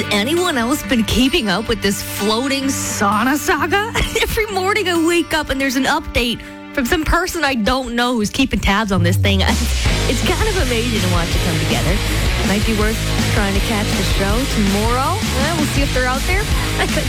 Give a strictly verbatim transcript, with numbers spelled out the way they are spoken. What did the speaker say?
anyone else been keeping up with this floating sauna saga? Every morning I wake up and there's an update from some person I don't know who's keeping tabs on this thing. It's kind of amazing to watch it come together. Might be worth trying to catch the show tomorrow. Eh, we'll see if they're out there.